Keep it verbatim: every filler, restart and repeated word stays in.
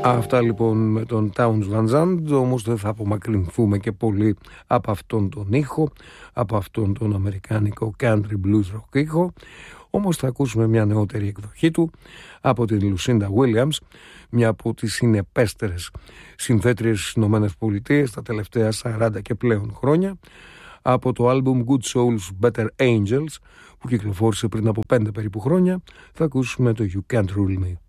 Αυτά λοιπόν με τον Townes Van Zandt, όμως δεν θα απομακρυνθούμε και πολύ από αυτόν τον ήχο, από αυτόν τον αμερικάνικο country blues rock ήχο, όμως θα ακούσουμε μια νεότερη εκδοχή του από την Lucinda Williams, μια από τις συνεπέστερες συνθέτριες στις Ηνωμένες Πολιτείες τα τελευταία σαράντα και πλέον χρόνια, από το άλμπουμ Good Souls Better Angels που κυκλοφόρησε πριν από πέντε περίπου χρόνια. Θα ακούσουμε το You Can't Rule Me.